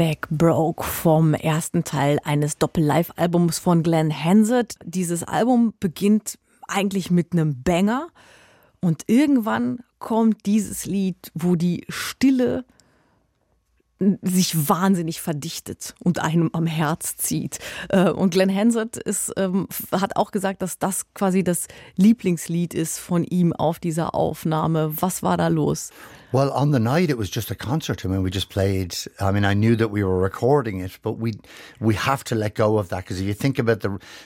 Back Broke vom ersten Teil eines Doppel-Live-Albums von Glenn Hansard. Dieses Album beginnt eigentlich mit einem Banger und irgendwann kommt dieses Lied, wo die Stille sich wahnsinnig verdichtet und einem am Herz zieht. Und Glenn Hansard hat auch gesagt, dass das quasi das Lieblingslied ist von ihm auf dieser Aufnahme. Was war da los? Well, on the night it was just a concert. I mean, we just played. I mean, I knew that we were recording it, but we have to let go of that because if you think about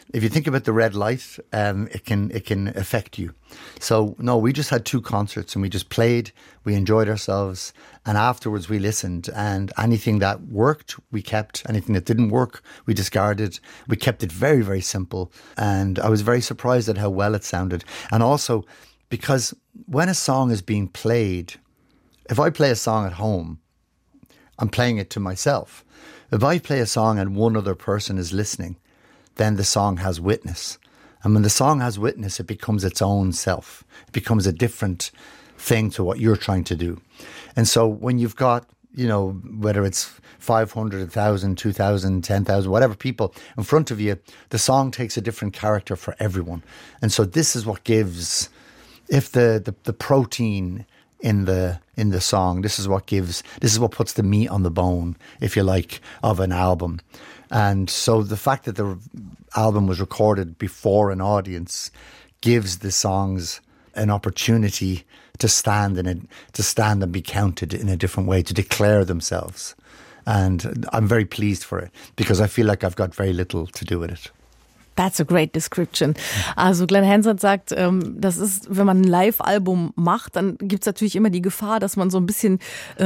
the red light, it can affect you. So no, we just had two concerts and we just played. We enjoyed ourselves, and afterwards we listened. And anything that worked, we kept. Anything that didn't work, we discarded. We kept it very, very simple, and I was very surprised at how well it sounded. And also because when a song is being played. If I play a song at home, I'm playing it to myself. If I play a song and one other person is listening, then the song has witness. And when the song has witness, it becomes its own self. It becomes a different thing to what you're trying to do. And so when you've got, you know, whether it's 500, 1,000, 2,000, 10,000, whatever people in front of you, the song takes a different character for everyone. And so this is what gives, if the protein in the song, this is what puts the meat on the bone, if you like, of an album. And so the fact that the album was recorded before an audience gives the songs an opportunity to stand and be counted in a different way, to declare themselves. And I'm very pleased for it because I feel like I've got very little to do with it. That's a great description. Also Glenn Hansard sagt, das ist, wenn man ein Live-Album macht, dann gibt's natürlich immer die Gefahr, dass man so ein bisschen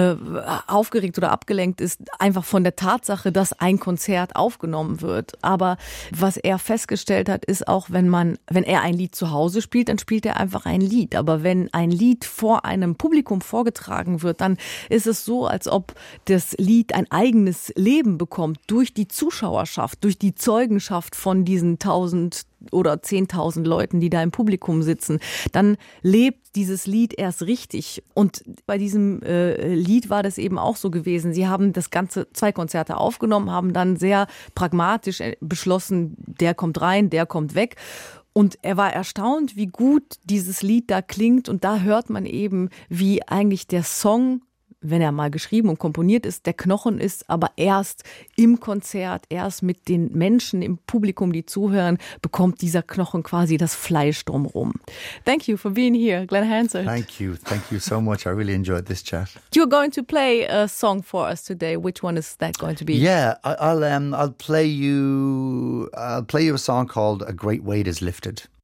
aufgeregt oder abgelenkt ist, einfach von der Tatsache, dass ein Konzert aufgenommen wird. Aber was er festgestellt hat, ist auch, wenn er ein Lied zu Hause spielt, dann spielt er einfach ein Lied. Aber wenn ein Lied vor einem Publikum vorgetragen wird, dann ist es so, als ob das Lied ein eigenes Leben bekommt durch die Zuschauerschaft, durch die Zeugenschaft von diesen 1.000 oder 10.000 Leuten, die da im Publikum sitzen, dann lebt dieses Lied erst richtig. Und bei diesem Lied war das eben auch so gewesen. Sie haben das Ganze 2 Konzerte aufgenommen, haben dann sehr pragmatisch beschlossen, der kommt rein, der kommt weg. Und er war erstaunt, wie gut dieses Lied da klingt. Und da hört man eben, wie eigentlich der Song, wenn er mal geschrieben und komponiert ist, der Knochen ist, aber erst im Konzert, erst mit den Menschen im Publikum, die zuhören, bekommt dieser Knochen quasi das Fleisch drumherum. Thank you for being here, Glenn Hansard. Thank you so much. I really enjoyed this chat. You're going to play a song for us today. Which one is that going to be? Yeah, I'll play you a song called "A Great Weight Is Lifted."